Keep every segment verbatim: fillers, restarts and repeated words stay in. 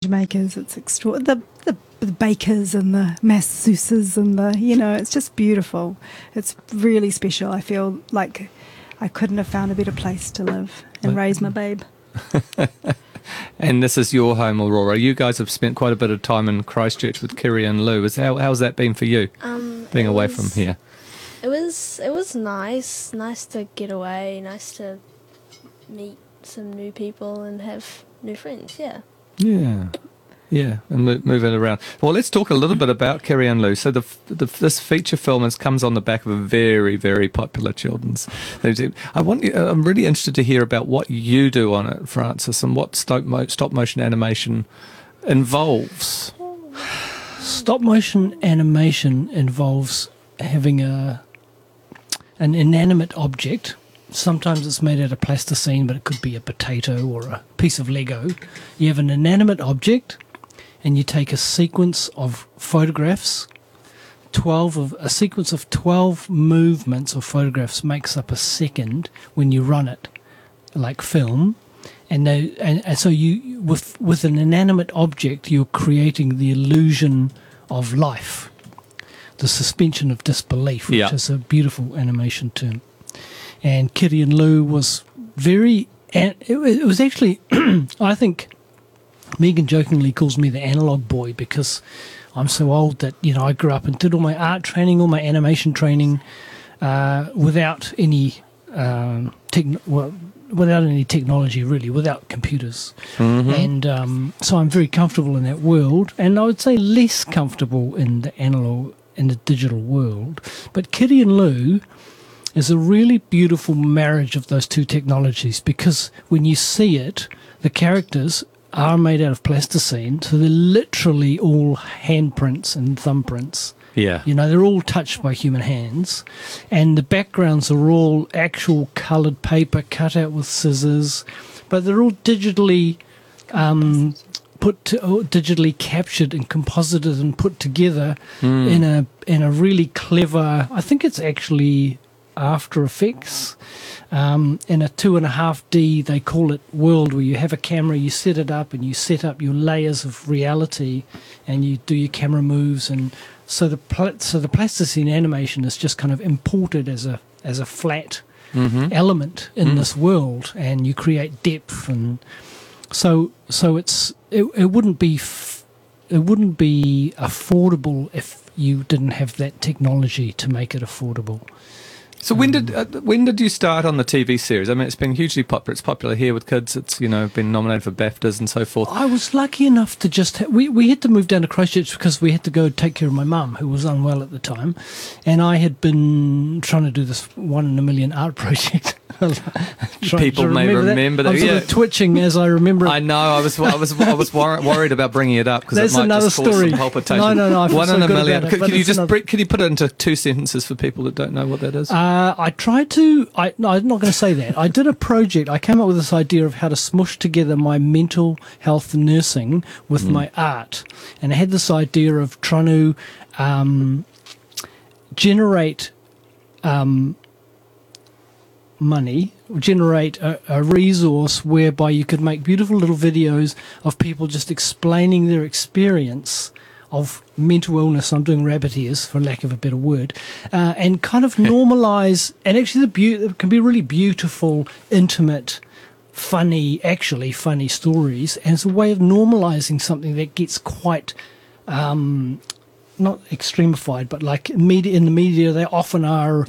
makers. It's extra. The, the the bakers and the masseuses and the, you know, it's just beautiful. It's really special. I feel like I couldn't have found a better place to live and raise my babe. And this is your home, Aurora. You guys have spent quite a bit of time in Christchurch with Kiri and Lou. Is how how's that been for you? Um, being away was, from here. It was it was nice. Nice to get away. Nice to meet some new people and have new friends. Yeah. Yeah. Yeah, and move, move it around. Well, let's talk a little bit about Kiri and Lou. So the, the this feature film is, comes on the back of a very, very popular children's. I want you, I'm really interested to hear about what you do on it, Francis, and what stop, mo, stop motion animation involves. Stop motion animation involves having a an inanimate object. Sometimes it's made out of plasticine, but it could be a potato or a piece of Lego. You have an inanimate object, and you take a sequence of photographs. Twelve of a sequence of twelve movements or photographs makes up a second when you run it, like film. And they, and, and so you with with an inanimate object, you're creating the illusion of life, the suspension of disbelief, which yeah. is a beautiful animation term. And Kiri and Lou was very. It, it was actually, I think. Megan jokingly calls me the analog boy because I'm so old that, you know, I grew up and did all my art training, all my animation training uh, without any um, techn- well, without any technology, really, without computers. Mm-hmm. And um, so I'm very comfortable in that world, and I would say less comfortable in the analog, in the digital world. But Kiri and Lou is a really beautiful marriage of those two technologies, because when you see it, the characters are made out of plasticine, so they're literally all handprints and thumbprints. Yeah. You know, they're all touched by human hands, and the backgrounds are all actual coloured paper cut out with scissors, but they're all digitally um, put to, oh, digitally captured and composited and put together mm. in a in a really clever. I think it's actually After Effects. Um, in a two and a half D, they call it world, where you have a camera, you set it up, and you set up your layers of reality, and you do your camera moves, and so the pl- so the plasticine animation is just kind of imported as a as a flat mm-hmm. element in mm. this world, and you create depth, and so so it's it, it wouldn't be f- it wouldn't be affordable if you didn't have that technology to make it affordable. So when did uh, when did you start on the T V series? I mean, it's been hugely popular. It's popular here with kids. It's, you know, been nominated for BAFTAs and so forth. I was lucky enough to just ha- we we had to move down to Christchurch because we had to go take care of my mum, who was unwell at the time, and I had been trying to do this one in a million art project. People may remember, remember that. that. I'm sort yeah. of twitching as I remember it. I know. I was I was I was wor- worried about bringing it up because it might another just cause story. some palpitation. No, no, no. I feel one so in a good million. about it, could, could you just another... could you put it into two sentences for people that don't know what that is? Uh, I tried to. I no, I'm not going to say that. I did a project. I came up with this idea of how to smush together my mental health nursing with mm. my art, and I had this idea of trying to um, generate um, money, generate a, a resource whereby you could make beautiful little videos of people just explaining their experience of mental illness. I'm doing rabbit ears, for lack of a better word, uh, and kind of normalise, and actually the be- it can be really beautiful, intimate, funny, actually funny stories, and it's a way of normalising something that gets quite, um, not extremified, but like media, in the media they often are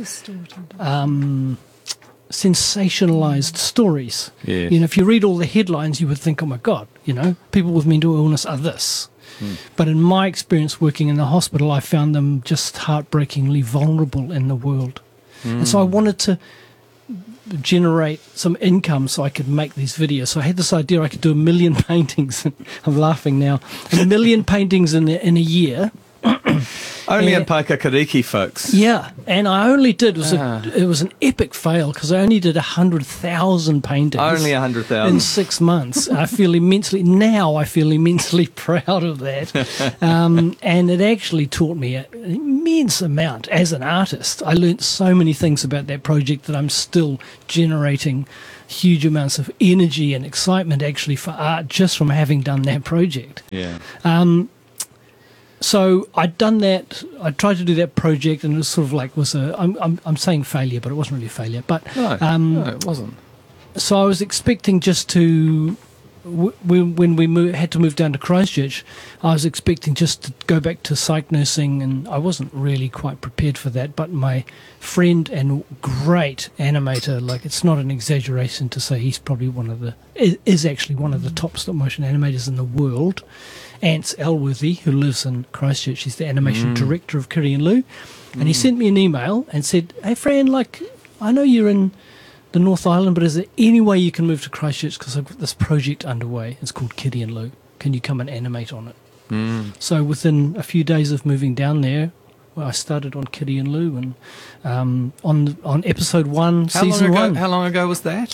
um, sensationalised stories. Yes. You know, if you read all the headlines, you would think, oh my God, you know, people with mental illness are this. Mm. But in my experience working in the hospital, I found them just heartbreakingly vulnerable in the world. Mm. And so I wanted to generate some income so I could make these videos. So I had this idea I could do a million paintings. I'm laughing now. A million paintings in a, in a year. Only in And- Paikakariki, folks. Yeah, and I only did, it was, Ah. a, it was an epic fail because I only did one hundred thousand paintings. Only one hundred in thousand. six months. I feel immensely, now I feel immensely proud of that. Um, and it actually taught me an immense amount as an artist. I learnt so many things about that project that I'm still generating huge amounts of energy and excitement actually for art just from having done that project. Yeah. Um, so I'd done that. I tried to do that project, and it was sort of like was a. I'm I'm, I'm saying failure, but it wasn't really a failure. But No, um, no, it wasn't. so I was expecting just to. w- When when we mo- had to move down to Christchurch, I was expecting just to go back to psych nursing, and I wasn't really quite prepared for that. But my friend and great animator, like it's not an exaggeration to say he's probably one of the is, is actually one of the top stop motion animators in the world. Ants Elworthy, who lives in Christchurch, he's the animation Mm. director of Kiri and Lou, and he sent me an email and said, "Hey, Fran, like I know you're in the North Island, but is there any way you can move to Christchurch because I've got this project underway? It's called Kiri and Lou. Can you come and animate on it?" Mm. So within a few days of moving down there, well, I started on Kiri and Lou, and um, on on episode one, How season long ago? one, How long ago was that?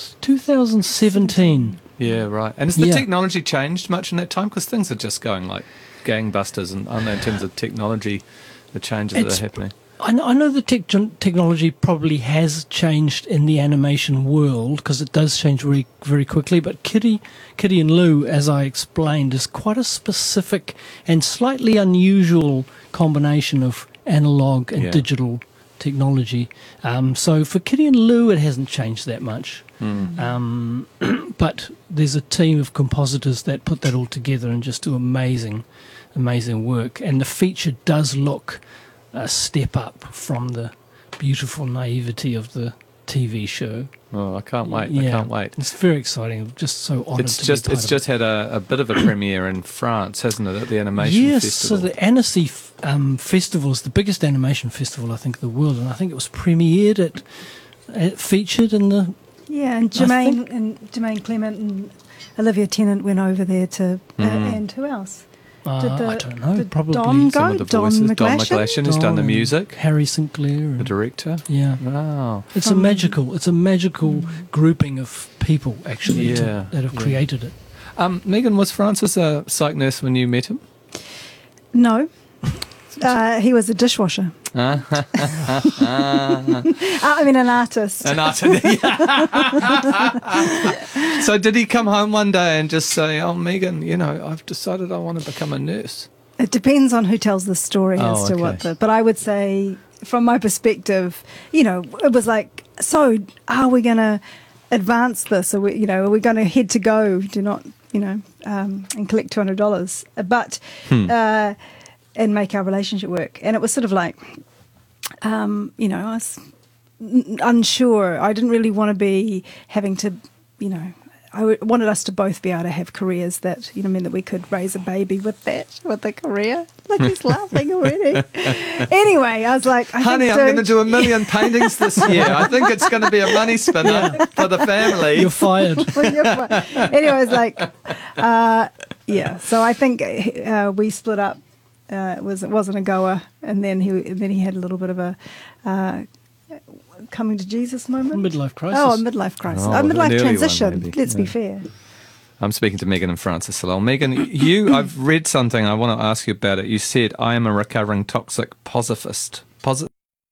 twenty seventeen. Yeah, right. And has the Yeah. technology changed much in that time? Because things are just going like gangbusters, and I don't know in terms of technology, the changes It's- that are happening. I know, I know the tech, technology probably has changed in the animation world because it does change very very quickly. But Kitty, Kitty and Lou, as I explained, is quite a specific and slightly unusual combination of analog and Yeah. digital technology. Um, so for Kitty and Lou, it hasn't changed that much. Mm. Um, but there's a team of compositors that put that all together and just do amazing, amazing work. And the feature does look a step up from the beautiful naivety of the T V show. Oh, I can't wait. I Yeah. can't wait. It's very exciting. I'm just so honoured It's to just be part it's of just had a, a bit of a premiere in France, hasn't it, at the it. animation Yes, festival? so the Annecy f- um, festival is the biggest animation festival I think in the world, and I think it was premiered at, it featured in the Yeah, and I Jermaine think- and Jermaine Clement and Olivia Tennant went over there to, uh, Mhm. and who else? uh, Did the- I don't know, did probably Don Some go? of the Don voices. Don McGlashan? McGlashan has done Don the and music, Harry Sinclair, the and, director. yeah. Wow. It's a From- magical. It's a magical grouping of people actually to- Yeah, that have yeah. created it. Um, Megan, was Francis a psych nurse when you met him? No. Uh, he was a dishwasher. Uh, Uh, I mean, an artist. An artist. So did he come home one day and just say, "Oh, Megan, you know, I've decided I want to become a nurse"? It depends on who tells the story Oh, as to what okay. the. But I would say, from my perspective, you know, it was like, so are we going to advance this? Are we, you know, are we going to head to go? Do not, you know, um, and collect two hundred dollars, but Hmm. uh, and make our relationship work. And it was sort of like, um, you know, I was n- unsure. I didn't really want to be having to, you know. I w- wanted us to both be able to have careers that, you know, mean that we could raise a baby with that, with a career. Like he's laughing already. Anyway, I was like, I Honey, think I'm going to dude- do a million paintings this year. I think it's going to be a money spinner for the family. You're fired. Well, you're fine. Anyway, I was like, uh, yeah. So I think uh, we split up. Uh, it was it wasn't a goer, and then he and then he had a little bit of a uh, coming to Jesus moment. Midlife crisis. Oh, a midlife crisis. Oh, a an midlife early one, transition. maybe. Let's be Yeah. fair. I'm speaking to Megan and Francis Salal. Megan, you, I've read something. I want to ask you about it. You said, "I am a recovering toxic positivist." Posit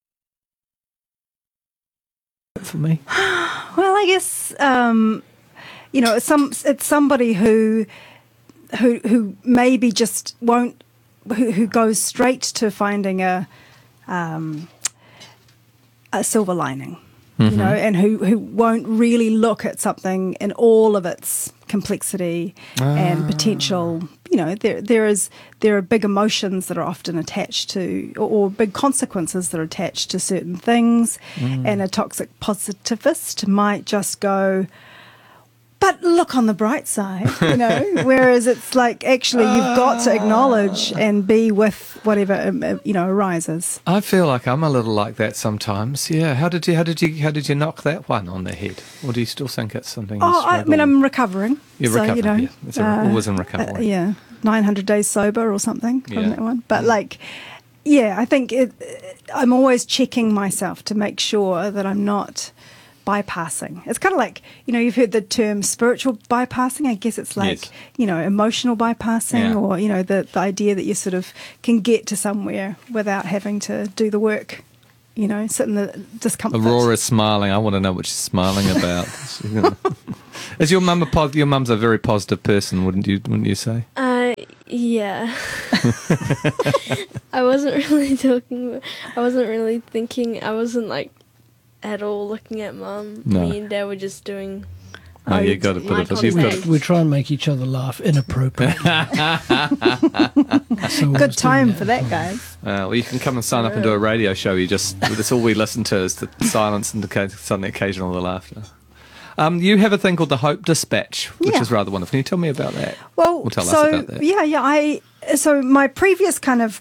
for me. Well, I guess um, you know, it's some it's somebody who who who maybe just won't who, who goes straight to finding a um, a silver lining, you know, and who who won't really look at something in all of its complexity and potential. You know, there there is there are big emotions that are often attached to, or, or big consequences that are attached to certain things, and a toxic positivist might just go, but look on the bright side, you know. Whereas it's like, actually, you've got to acknowledge and be with whatever um, uh, you know arises. I feel like I'm a little like that sometimes. Yeah. How did you? How did you? How did you knock that one on the head? Or do you still think it's something? You Oh, I mean, struggle I'm recovering. You're so, recovering, You know, yeah. It's a- always in recovery. uh, yeah, nine hundred days sober or something from Yeah. that one. But like, yeah, I think it, I'm always checking myself to make sure that I'm not bypassing. It's kind of like, you know, you've heard the term spiritual bypassing. I guess it's like, Yes. you know, emotional bypassing, Yeah. or, you know, the, the idea that you sort of can get to somewhere without having to do the work, you know, sit in the discomfort. Aurora's smiling. I want to know what she's smiling about. Is your mum a pos- your mum's a very positive person, wouldn't you? Wouldn't you say? Uh, yeah. I wasn't really talking. I wasn't really thinking. I wasn't like at all looking at Mum. No. Me and Dad were just doing. No, Oh, you you- got to put my it. You've got concept. to. We try and make each other laugh inappropriately. So we're Good always doing time for that, guys. Uh, well, you can come and sign up and do a radio show. You just that's all we listen to is the silence and the suddenly occasional the laughter. Um, you have a thing called the Hope Dispatch, which Yeah. is rather wonderful. Can you tell me about that? Well, Or tell us so about that. yeah, yeah. I so my previous kind of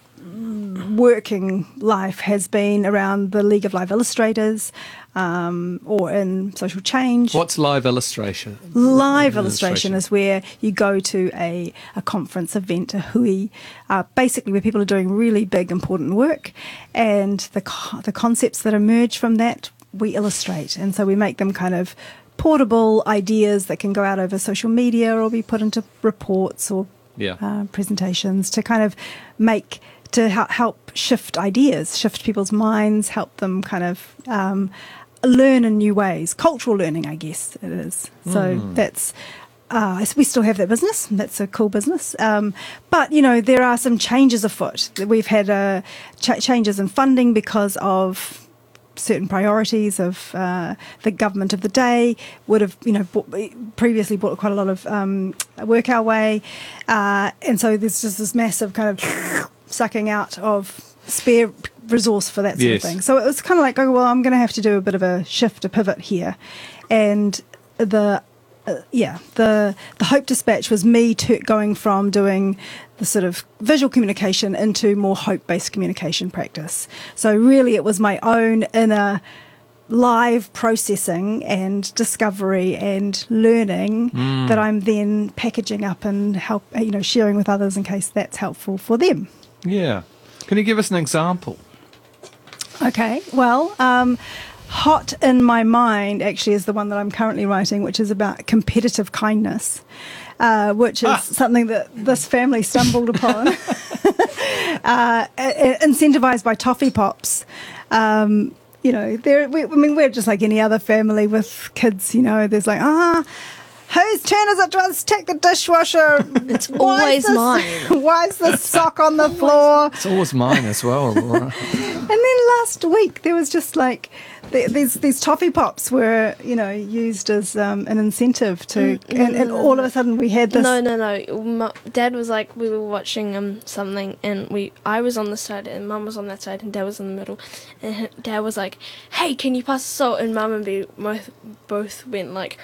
working life has been around the League of Live Illustrators, um, or in social change. What's live illustration? Live illustration is where you go to a, a conference event, a hui, uh, basically where people are doing really big, important work, and the co- the concepts that emerge from that we illustrate, and so we make them kind of portable ideas that can go out over social media or be put into reports or Yeah. uh, presentations to kind of make to hel- help shift ideas, shift people's minds, help them kind of um, learn in new ways. Cultural learning, I guess it is. So that's. Uh, we still have that business. That's a cool business. Um, but, you know, there are some changes afoot. We've had uh, ch- changes in funding because of certain priorities of uh, the government of the day. Would have, you know, bought, previously bought quite a lot of um, work our way. Uh, and so there's just this massive kind of sucking out of spare resource for that sort Yes. of thing. So it was kind of like, oh, well, I'm going to have to do a bit of a shift, a pivot here. And the Uh, yeah, the the Hope Dispatch was me to going from doing the sort of visual communication into more hope-based communication practice. So really it was my own inner live processing and discovery and learning that I'm then packaging up and help, you know, sharing with others in case that's helpful for them. Yeah. Can you give us an example? Okay, well, um, hot in my mind actually is the one that I'm currently writing, which is about competitive kindness, uh, which is Ah. something that this family stumbled upon, uh, incentivized by toffee pops. Um, you know, there. We, I mean, we're just like any other family with kids. You know, there's like, ah, whose turn is it to take the dishwasher? It's Why is always this- mine. Why is the sock on the floor? It's always mine as well. Aurora. And then last week there was just like th- these these toffee pops were, you know, used as um, an incentive to, and, and all of a sudden we had this. No, no, no. Mu- Dad was like, we were watching um something, and we I was on this side, and Mum was on that side, and Dad was in the middle. And h- Dad was like, "Hey, can you pass the salt?" And Mum and B both both went like,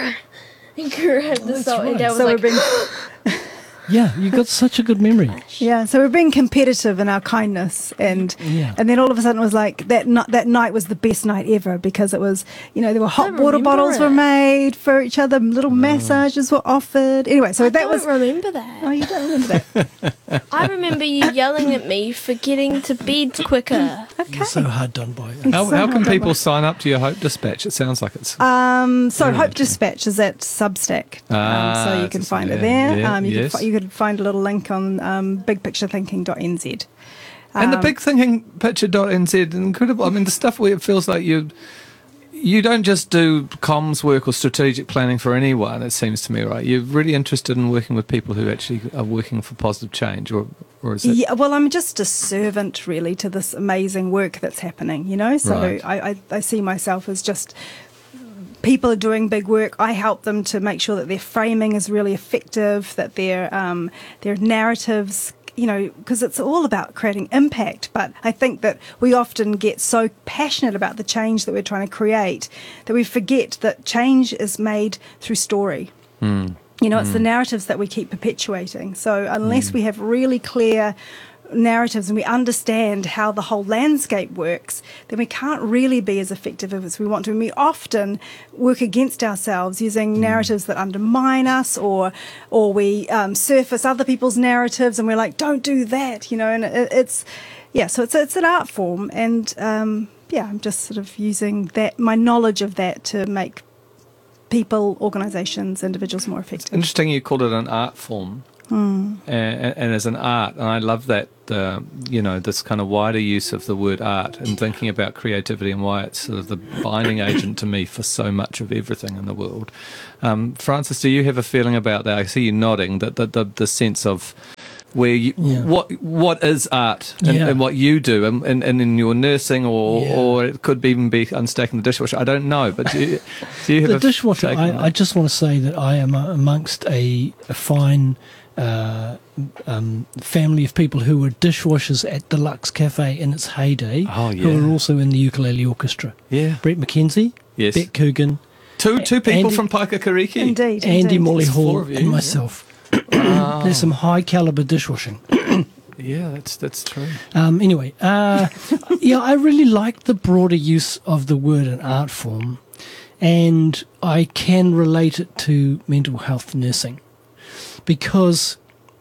and grabbed the that's salt, right. and Dad was So like, we're being, Yeah, you got such a good memory. yeah, so we're being competitive in our kindness, and Yeah. and then all of a sudden it was like that night. That night was the best night ever because it was, you know, there were hot I water remember bottles were it. made for each other, little massages were offered. Anyway, so I that don't was. remember that. Oh, you don't remember that? I remember you yelling at me for getting to bed quicker. Okay. You're so hard done by. How, So how can hard people work. sign up to your Hope Dispatch? It sounds like it's. Um, so Yeah, Hope okay. Dispatch is at Substack, um, Ah, so you can just- find it yeah, there. yeah, um, you, yes. could fi- you could find a little link on um, big picture thinking dot n z. And the Um, big thinking picture dot n z, incredible. I mean, the stuff where it feels like you you don't just do comms work or strategic planning for anyone, it seems to me, right? You're really interested in working with people who actually are working for positive change, or, or is it? Yeah, well, I'm just a servant really to this amazing work that's happening, you know. So Right. I, I, I see myself as just people are doing big work. I help them to make sure that their framing is really effective, that their um, their narratives, you know, because it's all about creating impact. But I think that we often get so passionate about the change that we're trying to create that we forget that change is made through story. You know, it's the narratives that we keep perpetuating. So unless we have really clear narratives and we understand how the whole landscape works, then we can't really be as effective as we want to. And we often work against ourselves using narratives that undermine us, or or we um, surface other people's narratives and we're like, don't do that, you know, and it, it's, yeah, so it's it's an art form, and um, yeah, I'm just sort of using that my knowledge of that to make people, organisations, individuals more effective. Interesting, you called it an art form, Mm. and, and as an art, and I love that. Uh, you know, this kind of wider use of the word art and thinking about creativity and why it's sort of the binding agent to me for so much of everything in the world. Um, Francis, do you have a feeling about that? I see you nodding. That the, the the sense of where you, Yeah. what what is art and, Yeah. and what you do, and, and, and in your nursing, or Yeah. or it could even be unstacking the dishwasher. I don't know, but do you, do you have The a dishwasher, take on I, that? I just want to say that I am uh, amongst a, a fine uh, um, family of people who were dishwashers at the Lux Cafe in its heyday, Oh, who yeah. are also in the ukulele orchestra. Yeah. Brett McKenzie, Yes. Beck Coogan, Two two people Andy- from Paikakariki. Indeed, Andy indeed. Molly It's four Hall, of you, and yeah. myself. Wow. There's some high caliber dishwashing. Yeah, that's that's true. Um, anyway, uh, yeah, I really like the broader use of the word and art form, and I can relate it to mental health nursing, because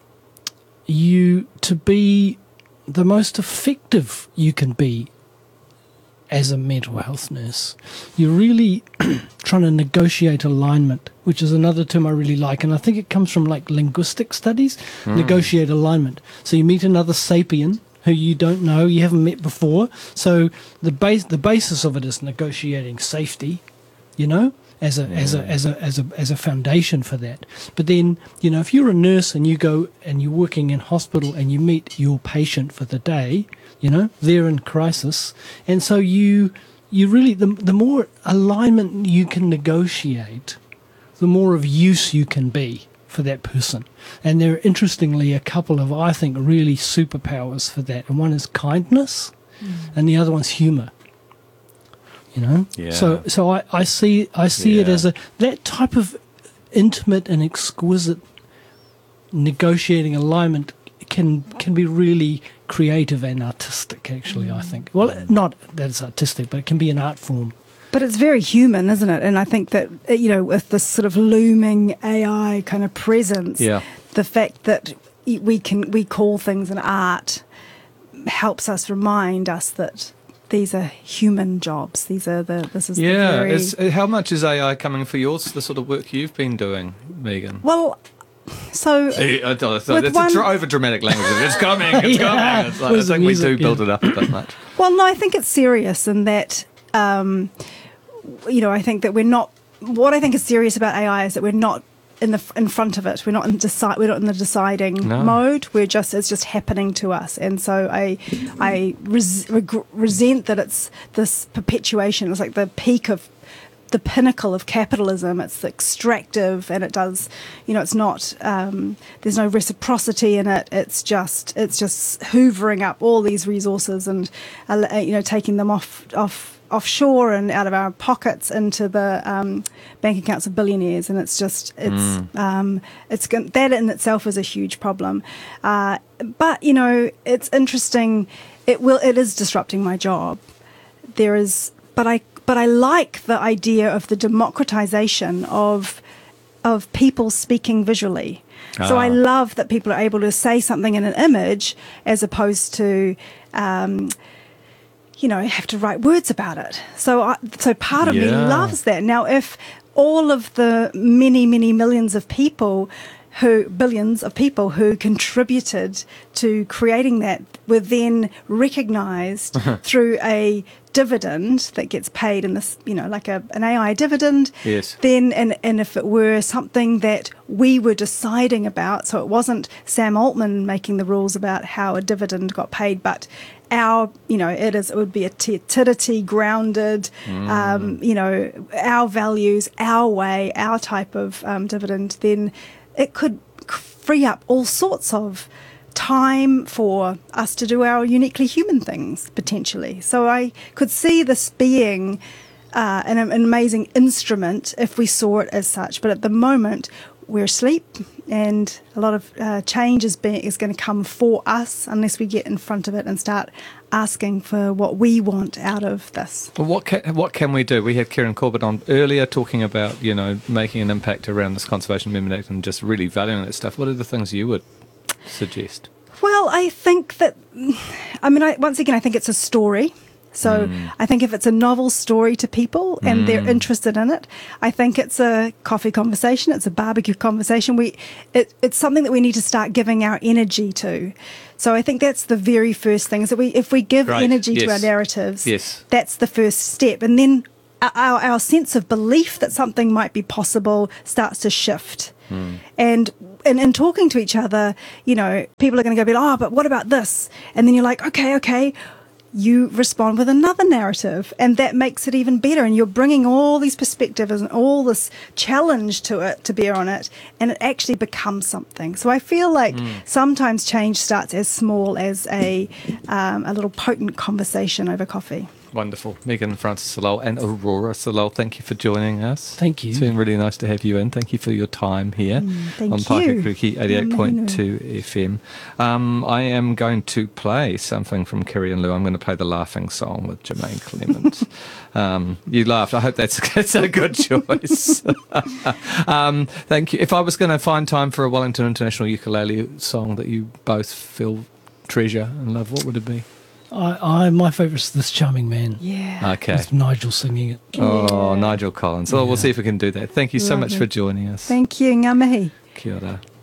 you to be the most effective you can be as a mental health nurse, you're really trying to negotiate alignment, which is another term I really like, and I think it comes from like linguistic studies. Negotiate alignment. So you meet another sapien who you don't know, you haven't met before. So the base, the basis of it is negotiating safety, you know, as a as a as a as a as a foundation for that. But then, you know, if you're a nurse and you go and you're working in hospital and you meet your patient for the day, you know, they're in crisis, and so you you really the the more alignment you can negotiate, the more of use you can be for that person. And there are interestingly a couple of, I think, really superpowers for that. And one is kindness, and the other one's humour. You know, Yeah. so so I, I see I see it Yeah. as a that type of intimate and exquisite negotiating alignment can can be really creative and artistic. Actually, I think. Well, not that it's artistic, but it can be an art form. But it's very human, isn't it? And I think that, uh, you know, with this sort of looming A I kind of presence, Yeah. the fact that y- we can we call things an art helps us remind us that these are human jobs. These are the this is the Yeah. very It's, uh, how much is A I coming for yours? The sort of work you've been doing, Megan. well. So Eh, I don't- so With that's one- a dr- over dramatic language. It's coming. It's Yeah. coming. It's like, I Where's the think we music? do build Yeah. it up a bit much. well, no, I think it's serious in that. Um, you know, I think that we're not. What I think is serious about A I is that we're not in the in front of it. We're not in decide. We're not in the deciding No. mode. We're just it's just happening to us. And so I I res, reg, resent that it's this perpetuation. It's like the peak of the pinnacle of capitalism. It's extractive, and it does. You know, it's not. Um, there's no reciprocity in it. It's just it's just hoovering up all these resources and uh, you know taking them off off. offshore and out of our pockets into the um, bank accounts of billionaires, and it's just it's um, it's gon- that in itself is a huge problem. Uh, but you know, it's interesting. It will it is disrupting my job. There is, but I but I like the idea of the democratization of of people speaking visually. So I Ah. love that people are able to say something in an image as opposed to. Um, you know, have to write words about it. So, I, so part of me Yeah. loves that. Now, if all of the many, many millions of people who, billions of people who contributed to creating that were then recognised through a dividend that gets paid in this, you know, like a, an A I dividend, Yes. then, and, and if it were something that we were deciding about, so it wasn't Sam Altman making the rules about how a dividend got paid, but our, you know, it is, it would be a utility grounded, um, you know, our values, our way, our type of um, dividend, then it could free up all sorts of time for us to do our uniquely human things potentially. So I could see this being uh, an, an amazing instrument if we saw it as such. But at the moment, we're asleep, and a lot of uh, change is, being, is going to come for us unless we get in front of it and start asking for what we want out of this. Well, what can, what can we do? We had Kieran Corbett on earlier talking about, you know, making an impact around this Conservation Amendment Act and just really valuing that stuff. What are the things you would suggest? Well, I think that, I mean, I, once again, I think it's a story. So Mm. I think if it's a novel story to people and they're interested in it, I think it's a coffee conversation, it's a barbecue conversation. We, it, it's something that we need to start giving our energy to. So I think that's the very first thing, is that we, if we give Right, energy to yes. our narratives, Yes. that's the first step. And then our, our sense of belief that something might be possible starts to shift. And in, in talking to each other, you know, people are going to go, be like, oh, but what about this? And then you're like, okay, okay. You respond with another narrative, and that makes it even better. And you're bringing all these perspectives and all this challenge to it, to bear on it, and it actually becomes something. So I feel like sometimes change starts as small as a um, a little potent conversation over coffee. Wonderful. Megan Francis Salol and Aurora Salol, thank you for joining us. Thank you. It's been really nice to have you in. Thank you for your time here thank on you. Paikakiriki eighty-eight point two F M. Um, I am going to play something from Kerry and Lou. I'm going to play the Laughing Song with Jermaine Clement. um, you laughed. I hope that's, that's a good choice. um, thank you. If I was going to find time for a Wellington International ukulele song that you both feel treasure and love, what would it be? I, I my favourite is This Charming Man. Yeah. Okay. With Nigel singing it. Oh, Yeah. Nigel Collins. Well, we'll Yeah. see if we can do that. Thank you so much Lovely. for joining us. Thank you, ngā mihi. Kia ora.